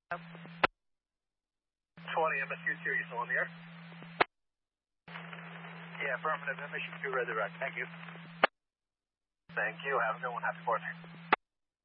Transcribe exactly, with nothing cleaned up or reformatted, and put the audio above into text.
twenty, M S U two, you still on the air? Yeah, affirmative, M S U two resurrect. Thank you. Thank you. Have a good one. Happy fourth.